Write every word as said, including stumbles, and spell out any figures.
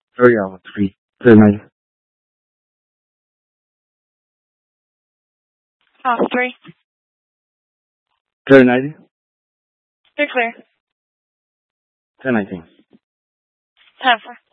Three out three. Clear ninety. Off three. Clear ninety. You're clear. ten nineteen. Ten four.